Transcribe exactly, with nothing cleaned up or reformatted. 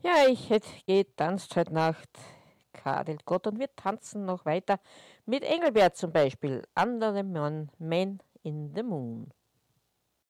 Ja, ich hätte getanzt heute Nacht, kadelt Gott, und wir tanzen noch weiter mit Engelbert zum Beispiel. Under the Man, Man in the Moon.